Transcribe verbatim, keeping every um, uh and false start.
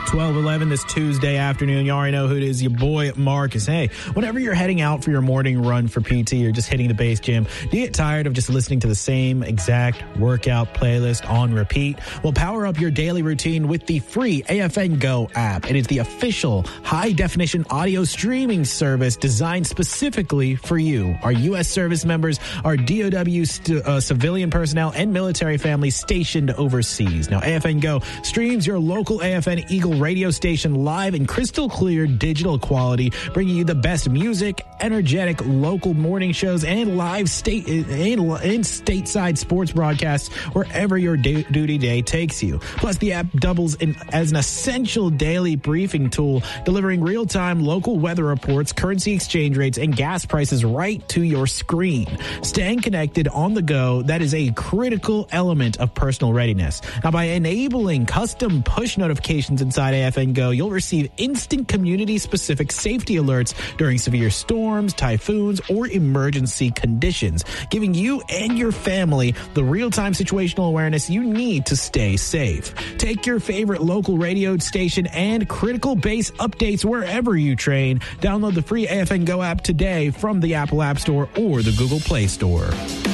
twelve eleven this Tuesday afternoon. You already know who it is. Your boy, Marcus. Hey, whenever you're heading out for your morning run for P T or just hitting the base gym, do you get tired of just listening to the same exact workout playlist on repeat? Well, power up your daily routine with the free A F N Go app. It is the official high-definition audio streaming service designed specifically for you. Our U S service members, our D O W st- uh, civilian personnel, and military families stationed overseas. Now, A F N Go streams your local A F N Eagle radio station live in crystal clear digital quality, bringing you the best music, energetic local morning shows, and live state and, and stateside sports broadcasts wherever your day, duty day takes you. Plus, the app doubles in, as an essential daily briefing tool, delivering real-time local weather reports, currency exchange rates, and gas prices right to your screen. Staying connected on the go, that is a critical element of personal readiness. Now, by enabling custom push notifications inside A F N Go, you'll receive instant community-specific safety alerts during severe storms, typhoons, or emergency conditions, giving you and your family the real-time situational awareness you need to stay safe. Take your favorite local radio station and critical base updates wherever you train. Download the free A F N Go app today from the Apple App Store or the Google Play Store.